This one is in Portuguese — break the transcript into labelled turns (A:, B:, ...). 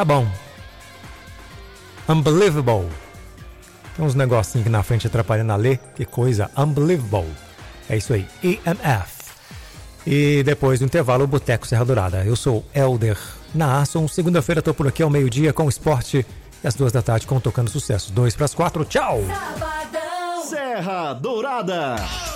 A: Tá bom. Unbelievable. Tem uns negocinhos aqui na frente atrapalhando a ler. Que coisa. Unbelievable. É isso aí. EMF. E depois do intervalo, o Boteco Serra Dourada. Eu sou Helder Naasson. Segunda-feira tô por aqui ao meio-dia com o esporte. E às 2 da tarde com Tocando Sucesso. 2 para as 4. Tchau!
B: Serra Dourada.